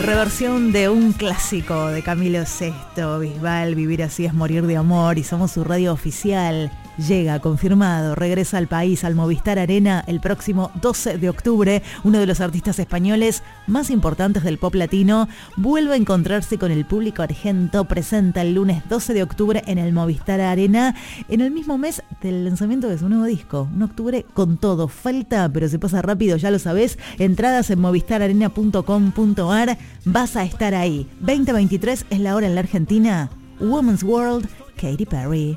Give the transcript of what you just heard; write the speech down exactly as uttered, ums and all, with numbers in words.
Reversión de un clásico de Camilo Sesto, Bisbal, Vivir así es morir de amor, y somos su radio oficial. Llega, confirmado, regresa al país, al Movistar Arena, el próximo doce de octubre. Uno de los artistas españoles más importantes del pop latino vuelve a encontrarse con el público argento. Presenta el lunes doce de octubre en el Movistar Arena, en el mismo mes del lanzamiento de su nuevo disco. Un octubre con todo. Falta, pero se pasa rápido, ya lo sabés. Entradas en movistar arena punto com punto ar. Vas a estar ahí. veinte veintitrés es la hora en la Argentina. Woman's World, Katy Perry.